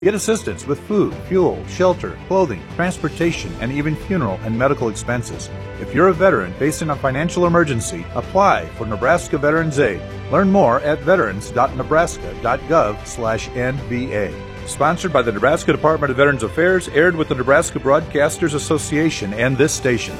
Get assistance with food, fuel, shelter, clothing, transportation, and even funeral and medical expenses. If you're a veteran facing a financial emergency, apply for Nebraska Veterans Aid. Learn more at veterans.nebraska.gov/NVA. Sponsored by the Nebraska Department of Veterans Affairs, aired with the Nebraska Broadcasters Association and this station.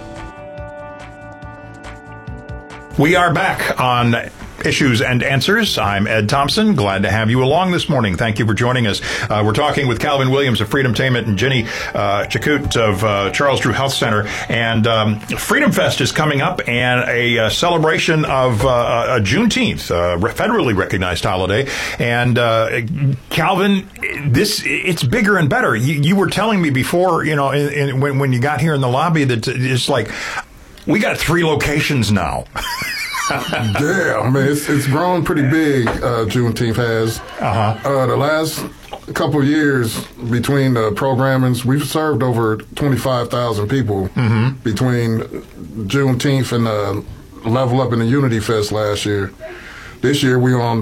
We are back on Issues and Answers. I'm Ed Thompson. Glad to have you along this morning. Thank you for joining us. We're talking with Calvin Williams of Freedomtainment and Jenny Chakut of Charles Drew Health Center. And Freedom Fest is coming up, and a celebration of a Juneteenth, federally recognized holiday. And Calvin, it's bigger and better. You were telling me before, when you got here in the lobby, that it's like we got 3 locations now. Yeah, I mean, it's grown pretty big, Juneteenth has. The last couple of years between the programmings, we've served over 25,000 people between Juneteenth and Level Up in the Unity Fest last year. This year, we on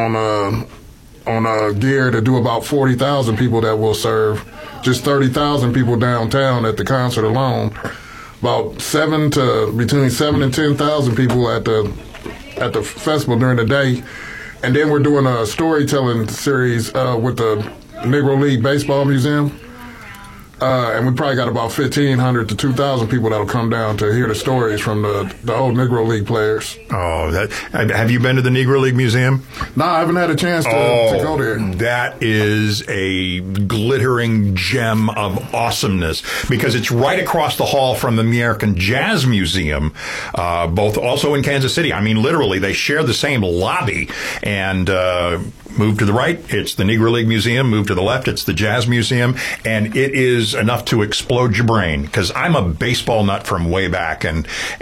gear to do about 40,000 people that will serve. Just 30,000 people downtown at the concert alone. About between 7 and 10,000 people at the festival during the day, and then we're doing a storytelling series with the Negro League Baseball Museum, and we probably got about 1,500 to 2,000 people that'll come down to hear the stories from the old Negro League players. Oh, have you been to the Negro League Museum? No, I haven't had a chance to go there. That is a glittering gem of awesomeness, because it's right across the hall from the American Jazz Museum, both also in Kansas City. I mean, literally, they share the same lobby. And move to the right, it's the Negro League Museum. Move to the left, it's the Jazz Museum. And it is enough to explode your brain, because I'm a baseball nut from way back, so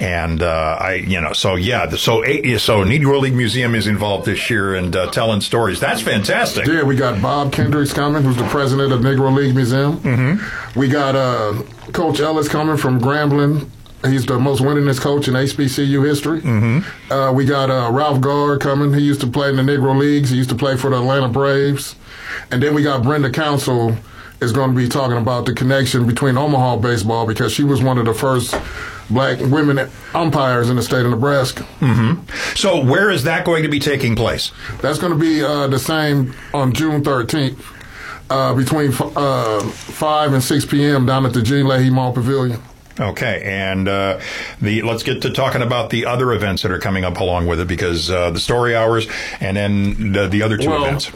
Negro League Museum is involved this year and telling stories. That's fantastic. Yeah, we got Bob Kendricks coming, who's the president of Negro League Museum. We got Coach Ellis coming from Grambling. He's the most winningest coach in HBCU history. We got Ralph Gard coming. He used to play in the Negro Leagues. He used to play for the Atlanta Braves. And then we got Brenda Council is going to be talking about the connection between Omaha baseball, because she was one of the first black women umpires in the state of Nebraska. So where is that going to be taking place? That's going to be the same on June 13th, between 5 and 6 p.m. down at the Jean Leahy Mall Pavilion. Okay, and let's get to talking about the other events that are coming up along with it, because the story hours and then the other 2 events.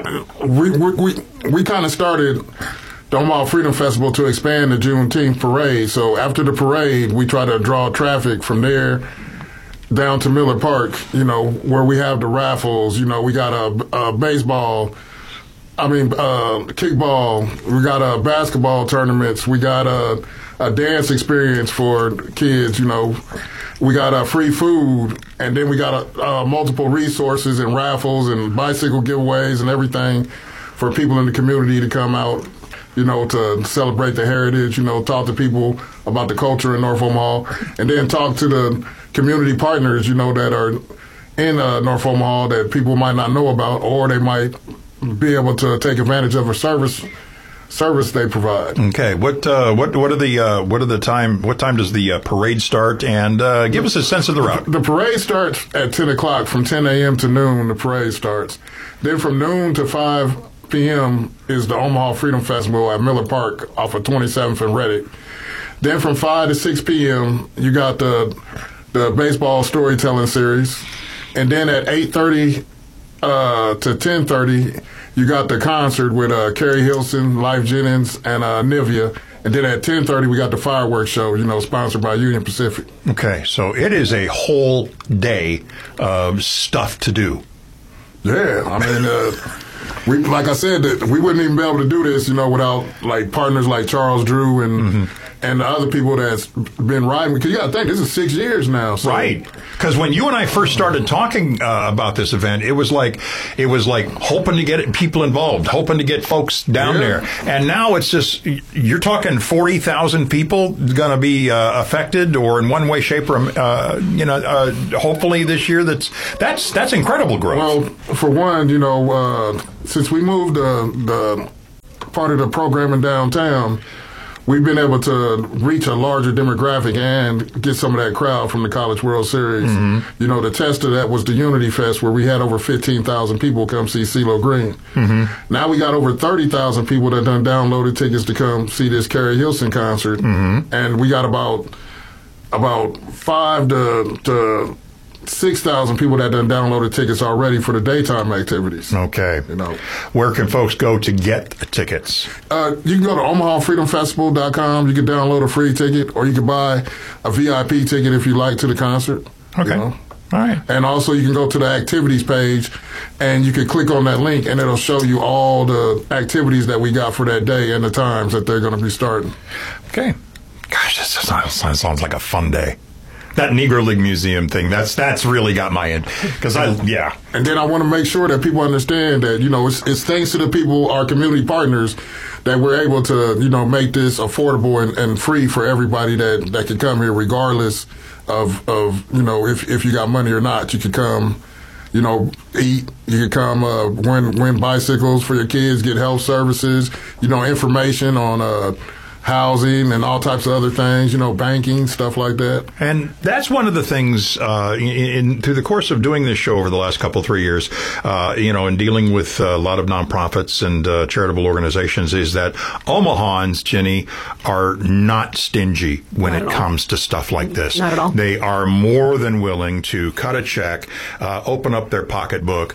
We kind of started the Omaha Freedom Festival to expand the Juneteenth parade. So after the parade, we try to draw traffic from there down to Miller Park, where we have the raffles. We got a baseball, kickball. We got basketball tournaments. We got a dance experience for kids, We got free food, and then we got multiple resources and raffles and bicycle giveaways and everything for people in the community to come out, to celebrate the heritage, talk to people about the culture in North Omaha, and then talk to the community partners, that are in North Omaha that people might not know about, or they might be able to take advantage of a service they provide. Okay, what time does the parade start, and give us a sense of the route? The parade starts at 10 o'clock. From 10 a.m. to noon, the parade starts. Then from noon to 5 p.m. is the Omaha Freedom Festival at Miller Park off of 27th and Reddick. Then from 5 to 6 p.m. you got the baseball storytelling series, and then at 8:30 to 10:30 you got the concert with Carrie Hilson, Life Jennings, and Nivea. And then at 10:30 we got the fireworks show, sponsored by Union Pacific. Okay, so it is a whole day of stuff to do. Yeah, like I said, we wouldn't even be able to do this, without partners like Charles Drew and the other people that's been riding. Because you got to think, this is 6 years now. So. Right. Because when you and I first started talking about this event, it was like hoping to get people involved, hoping to get folks down there. And now it's just, you're talking 40,000 people going to be affected, or in one way, shape, or hopefully this year. That's incredible growth. Well, for one, since we moved the part of the programming downtown, we've been able to reach a larger demographic and get some of that crowd from the College World Series. You know, the test of that was the Unity Fest, where we had over 15,000 people come see CeeLo Green. Now we got over 30,000 people that done downloaded tickets to come see this Carrie Hilson concert, and we got about 5 to 6,000 people that done downloaded tickets already for the daytime activities. Okay. You know, where can folks go to get tickets? You can go to OmahaFreedomFestival.com. You can download a free ticket, or you can buy a VIP ticket if you like to the concert. Okay. You know? All right. And also, you can go to the activities page, and you can click on that link, and it'll show you all the activities that we got for that day and the times that they're going to be starting. Okay. Gosh, this sounds like a fun day. That Negro League Museum thing, that's really got my end. And then I want to make sure that people understand that, you know, it's thanks to the people, our community partners, that we're able to, you know, make this affordable and free for everybody that can come here, regardless of you know, if you got money or not. You can come, you know, eat. You can come win bicycles for your kids, get health services, you know, information on housing and all types of other things, you know, banking, stuff like that. And that's one of the things through the course of doing this show over the last 3 years, you know, and dealing with a lot of nonprofits and charitable organizations, is that Omahans, Jenny, are not stingy when it comes to stuff like this. Not at all. They are more than willing to cut a check, open up their pocketbook,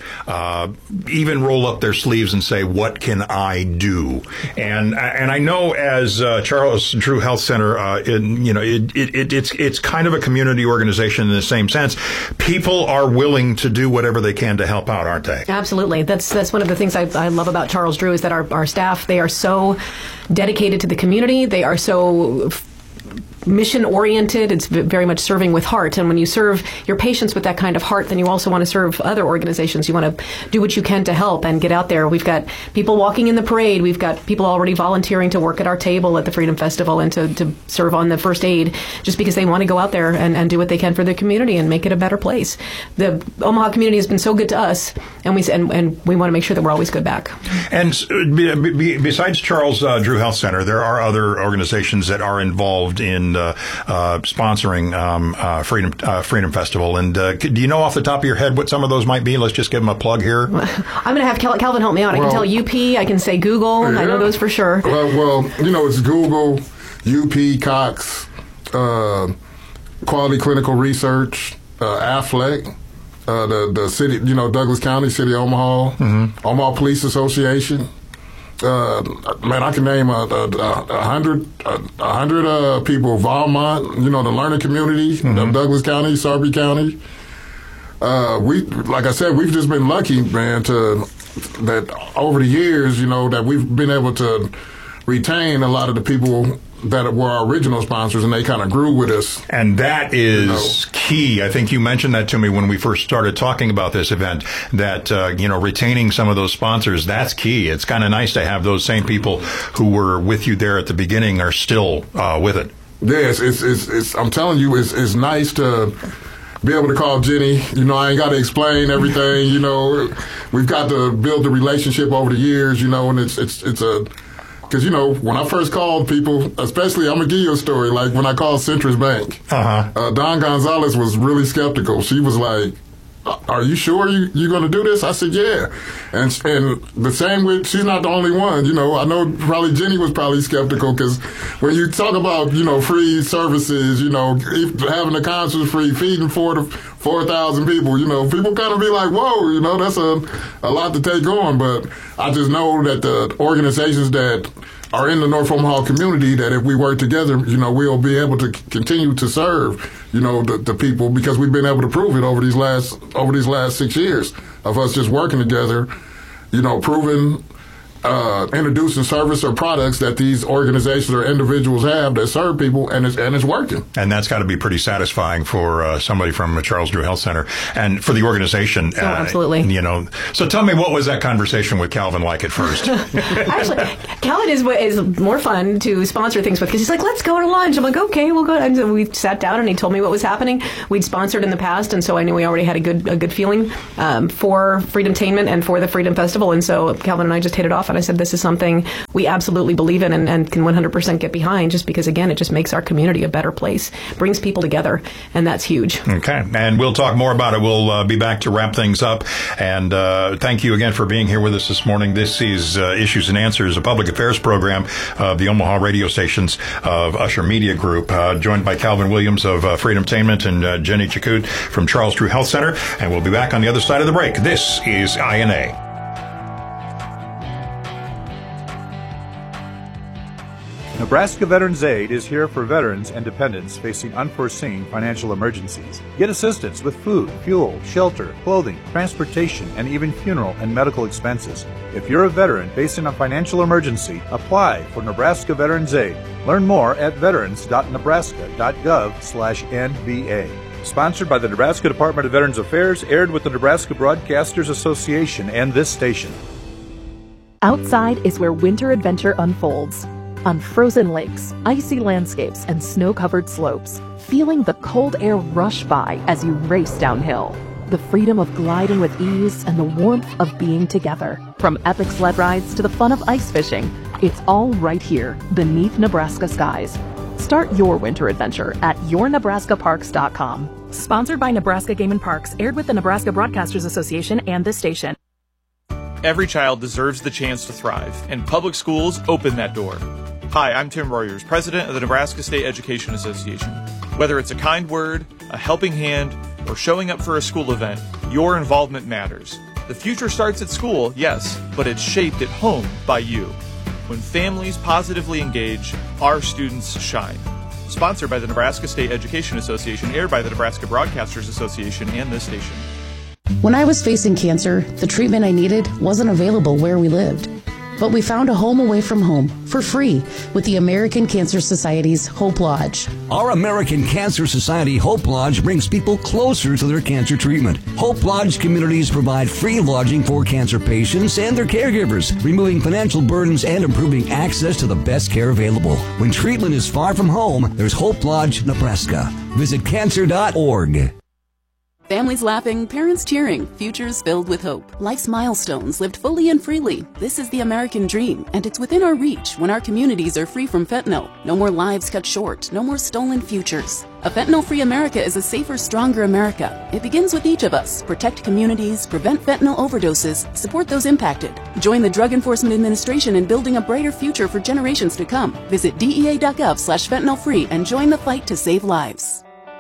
even roll up their sleeves and say, what can I do? And I know as Charles Drew Health Center, you know, it's kind of a community organization in the same sense. People are willing to do whatever they can to help out, aren't they? Absolutely. That's one of the things I love about Charles Drew, is that our staff, they are so dedicated to the community. They are so mission oriented. It's very much serving with heart. And when you serve your patients with that kind of heart, then you also want to serve other organizations. You want to do what you can to help and get out there. We've got people walking in the parade. We've got people already volunteering to work at our table at the Freedom Festival and to serve on the first aid, just because they want to go out there and do what they can for the community and make it a better place. The Omaha community has been so good to us, and we want to make sure that we're always good back. And besides Charles Drew Health Center, there are other organizations that are involved in sponsoring Freedom Festival. And do you know off the top of your head what some of those might be? Let's just give them a plug here. I'm going to have Calvin help me out. I can tell UP. I can say Google. Yeah. I know those for sure. Well, you know, it's Google, UP, Cox, Quality Clinical Research, AFLEC, the city, you know, Douglas County, City of Omaha, Omaha Police Association. Man, I can name 100 people. Valmont, you know, the learning community of Douglas County, Sarpy County. Like I said, we've just been lucky, man, that over the years, you know, that we've been able to retain a lot of the people that were our original sponsors, and they kind of grew with us. And that is key. I think you mentioned that to me when we first started talking about this event, that, you know, retaining some of those sponsors, that's key. It's kind of nice to have those same people who were with you there at the beginning are still with it. Yes, it's I'm telling you, it's nice to be able to call Jenny. You know, I ain't got to explain everything. You know, we've got to build the relationship over the years, you know, and it's because, you know, when I first called people, especially, I'm going to give you a story, like when I called Centris Bank, Don Gonzalez was really skeptical. She was like, are you sure you're going to do this? I said, yeah. And the same with, she's not the only one. You know, I know probably Jenny was probably skeptical, because when you talk about, you know, free services, you know, having the concerts free, feeding 4,000 people, you know, people kind of be like, whoa, you know, that's a lot to take on. But I just know that the organizations that are in the North Omaha community, that if we work together, you know, we'll be able to continue to serve, you know, the people, because we've been able to prove it over these last 6 years of us just working together, you know, proving, introducing service or products that these organizations or individuals have that serve people, and it's working. And that's got to be pretty satisfying for somebody from Charles Drew Health Center and for the organization. Oh, absolutely. You know, so tell me, what was that conversation with Calvin like at first? Actually, Calvin is more fun to sponsor things with, because he's like, let's go to lunch. I'm like, okay, we'll go. And so we sat down and he told me what was happening. We'd sponsored in the past, and so I knew we already had a good feeling for Freedomtainment and for the Freedom Festival. And so Calvin and I just hit it off, and I said, this is something we absolutely believe in and can 100% get behind, just because, again, it just makes our community a better place, brings people together, and that's huge. Okay, and we'll talk more about it. We'll be back to wrap things up, and thank you again for being here with us this morning. This is Issues and Answers, a public affairs program of the Omaha radio stations of Usher Media Group, joined by Calvin Williams of Freedomtainment and Jenny Chakut from Charles Drew Health Center, and we'll be back on the other side of the break. This is INA. Nebraska Veterans Aid is here for veterans and dependents facing unforeseen financial emergencies. Get assistance with food, fuel, shelter, clothing, transportation, and even funeral and medical expenses. If you're a veteran facing a financial emergency, apply for Nebraska Veterans Aid. Learn more at veterans.nebraska.gov/NVA. Sponsored by the Nebraska Department of Veterans Affairs, aired with the Nebraska Broadcasters Association and this station. Outside is where winter adventure unfolds. On frozen lakes, icy landscapes, and snow-covered slopes, feeling the cold air rush by as you race downhill. The freedom of gliding with ease and the warmth of being together. From epic sled rides to the fun of ice fishing, it's all right here, beneath Nebraska skies. Start your winter adventure at yournebraskaparks.com. Sponsored by Nebraska Game and Parks, aired with the Nebraska Broadcasters Association and this station. Every child deserves the chance to thrive, and public schools open that door. Hi, I'm Tim Royers, president of the Nebraska State Education Association. Whether it's a kind word, a helping hand, or showing up for a school event, your involvement matters. The future starts at school, yes, but it's shaped at home by you. When families positively engage, our students shine. Sponsored by the Nebraska State Education Association, aired by the Nebraska Broadcasters Association and this station. When I was facing cancer, the treatment I needed wasn't available where we lived. But we found a home away from home for free with the American Cancer Society's Hope Lodge. Our American Cancer Society Hope Lodge brings people closer to their cancer treatment. Hope Lodge communities provide free lodging for cancer patients and their caregivers, removing financial burdens and improving access to the best care available. When treatment is far from home, there's Hope Lodge, Nebraska. Visit cancer.org. Families laughing, parents cheering, futures filled with hope. Life's milestones lived fully and freely. This is the American dream, and it's within our reach when our communities are free from fentanyl. No more lives cut short, no more stolen futures. A fentanyl-free America is a safer, stronger America. It begins with each of us. Protect communities, prevent fentanyl overdoses, support those impacted. Join the Drug Enforcement Administration in building a brighter future for generations to come. Visit DEA.gov/fentanylfree and join the fight to save lives.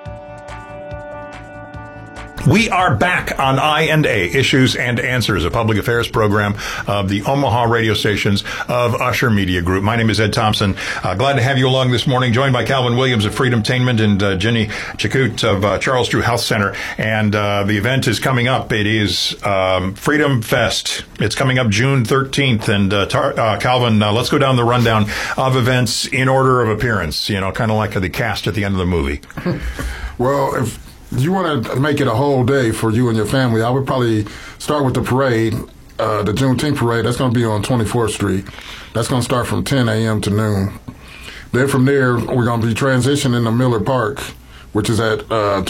We are back on I&A, Issues and Answers, a public affairs program of the Omaha radio stations of Usher Media Group. My name is Ed Thompson. Glad to have you along this morning, joined by Calvin Williams of Freedomtainment and Jenny Chakut of Charles Drew Health Center. And the event is coming up. It is Freedom Fest. It's coming up June 13th. And Calvin, let's go down the rundown of events in order of appearance, you know, kind of like the cast at the end of the movie. Well, if you want to make it a whole day for you and your family, I would probably start with the parade, the Juneteenth parade. That's going to be on 24th Street. That's going to start from 10 a.m. to noon. Then from there, we're going to be transitioning to Miller Park, which is at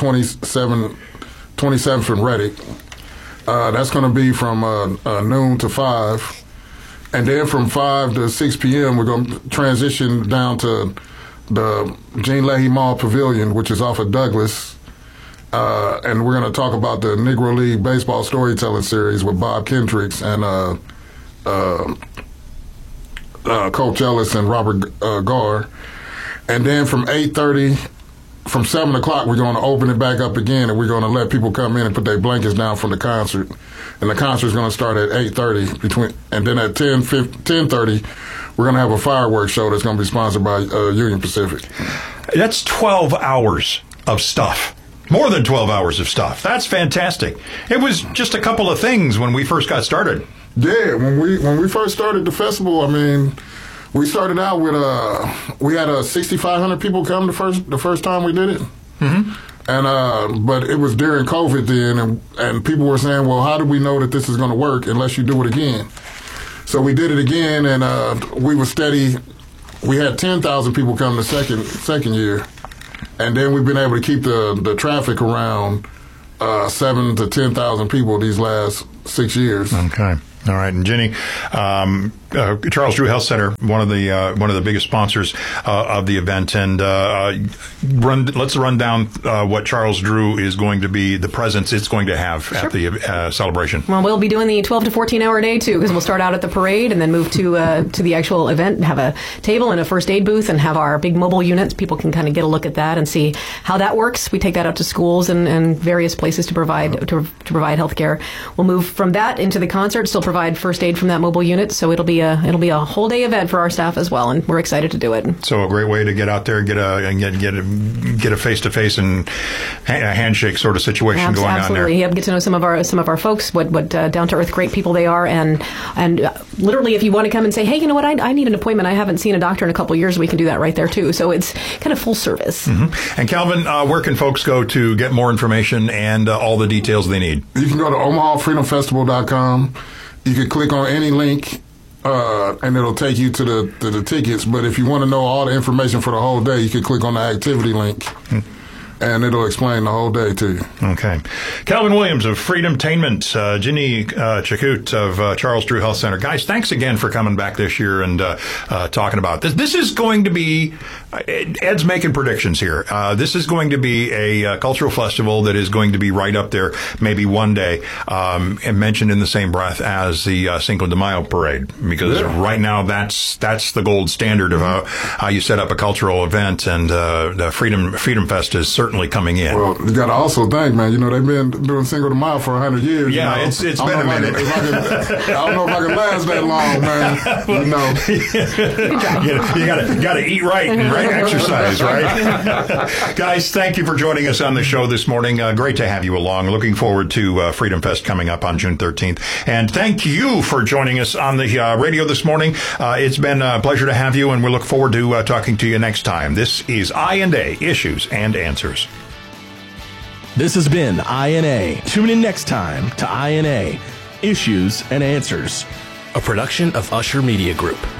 27th and Reddick. That's going to be from noon to 5. And then from 5 to 6 p.m., we're going to transition down to the Gene Leahy Mall Pavilion, which is off of Douglas. And we're going to talk about the Negro League Baseball Storytelling Series with Bob Kendricks and Coach Ellis and Robert Garr. And then from 8:30, from 7 o'clock, we're going to open it back up again, and we're going to let people come in and put their blankets down from the concert. And the concert is going to start at 8:30, and then at 10:30, we're going to have a fireworks show that's going to be sponsored by Union Pacific. That's 12 hours of stuff. More than 12 hours of stuff. That's fantastic. It was just a couple of things when we first got started. Yeah, when we first started the festival, I mean, we started out with we had 6,500 people come the first time we did it. Mm-hmm. And but it was during COVID then, and people were saying, well, how do we know that this is going to work unless you do it again? So we did it again, and we were steady. We had 10,000 people come the second year. And then we've been able to keep the traffic around 7,000 to 10,000 people these last 6 years. Okay. All right. And Jenny, Charles Drew Health Center, one of the biggest sponsors of the event, and let's run down what Charles Drew is going to be, the presence it's going to have at the celebration. Well, we'll be doing the 12 to 14 hour day too, because we'll start out at the parade and then move to the actual event and have a table and a first aid booth and have our big mobile units. People can kind of get a look at that and see how that works. We take that out to schools and various places to provide health care. We'll move from that into the concert, still provide first aid from that mobile unit. So it'll be a whole day event for our staff as well, and we're excited to do it. So a great way to get out there and get a face to face and a handshake sort of situation going on there. Absolutely, get to know some of our folks, what down to earth great people they are, and literally if you want to come and say, hey, you know what, I need an appointment, I haven't seen a doctor in a couple of years, we can do that right there too. So it's kind of full service. Mm-hmm. And Calvin, where can folks go to get more information and all the details they need? You can go to OmahaFreedomFestival.com. You can click on any link, and it'll take you to the tickets. But if you want to know all the information for the whole day, you can click on the activity link. And it'll explain the whole day to you. Okay. Calvin Williams of Freedomtainment, Ginny Chakut of Charles Drew Health Center. Guys, thanks again for coming back this year and talking about this. This is going to be, Ed's making predictions here. This is going to be a cultural festival that is going to be right up there maybe one day, and mentioned in the same breath as the Cinco de Mayo parade. Because right now that's the gold standard of how you set up a cultural event, and the Freedom Fest is certainly coming in. Well, you got to also think, man, they've been doing Cinco de Mayo for 100 years. Yeah, it's been a minute. I don't know if I can last that long, man. You got to eat right and exercise, right? Guys, thank you for joining us on the show this morning. Great to have you along. Looking forward to Freedom Fest coming up on June 13th. And thank you for joining us on the radio this morning. It's been a pleasure to have you, and we look forward to talking to you next time. This is I&A, Issues and Answers. This has been I&A. Tune in next time to I&A, Issues and Answers, a production of Usher Media Group.